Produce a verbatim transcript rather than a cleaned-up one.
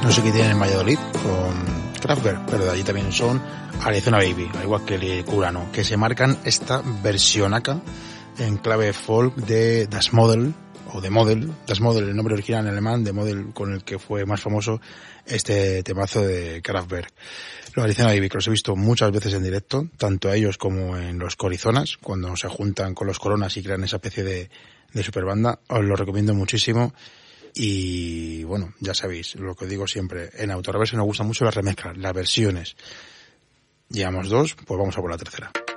no sé qué tienen en Valladolid con Kraftwerk, pero de allí también son Arizona Baby, al igual que el Curano, que se marcan esta versión acá en clave folk de Das Model, o de Model, Das Model, el nombre original en alemán, de Model, con el que fue más famoso este temazo de Kraftwerk. Los Arizona Baby, que los he visto muchas veces en directo, tanto a ellos como en los Corizonas, cuando se juntan con los Coronas y crean esa especie de, de superbanda. Os lo recomiendo muchísimo. Y bueno, ya sabéis, lo que digo siempre, en Autoreverso nos gustan mucho las remezclas, las versiones. Llevamos dos, pues vamos a por la tercera.